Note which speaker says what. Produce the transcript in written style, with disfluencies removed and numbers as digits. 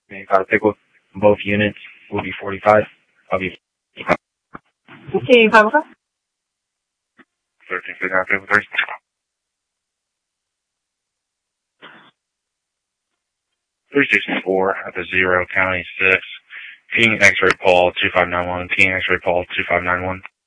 Speaker 1: 25 pickle. Both units will be 45. I'll be
Speaker 2: 85, okay.
Speaker 1: 13, 59, 53. .364 at the 0, County 6. King X-ray Paul 2591. King X-ray Paul 2591.